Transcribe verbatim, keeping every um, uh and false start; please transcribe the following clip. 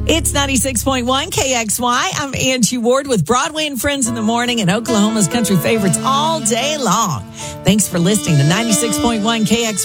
It's ninety-six point one K X Y. I'm Angie Ward with Broadway and Friends in the Morning and Oklahoma's country favorites all day long. Thanks for listening to ninety-six point one K X Y.